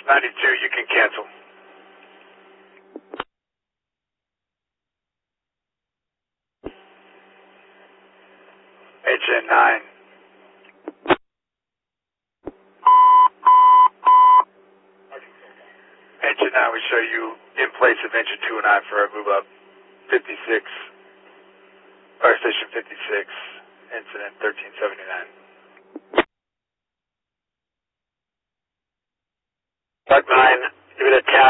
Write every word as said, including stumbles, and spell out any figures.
ninety-two, you can cancel. H N nine. Engine nine, we show you in place of engine two and nine for our move up fifty-six, fire station fifty-six, incident thirteen seventy-nine. Bug nine, give it a tap.